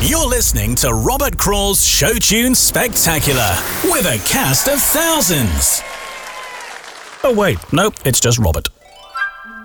You're listening to Robert Crawl's Show Tune Spectacular with a cast of thousands. Oh wait, nope, it's just Robert.